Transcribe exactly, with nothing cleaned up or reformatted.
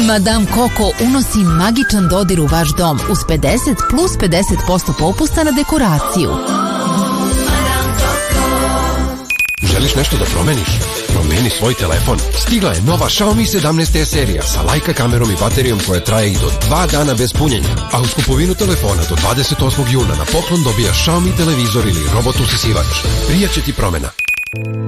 Madame Coco unosi magičan dodir u vaš dom uz pedeset plus pedeset posto popusta na dekoraciju. Želiš nešto da promeniš? Promeni svoj telefon. Stigla je nova Xiaomi sedamnaest e serija sa Leica kamerom i baterijom koja traje i do dva dana bez punjenja. A uz kupovinu telefona do dvadeset osmog juna na poklon dobija Xiaomi televizor ili robot usisivač. Prijaće ti promena.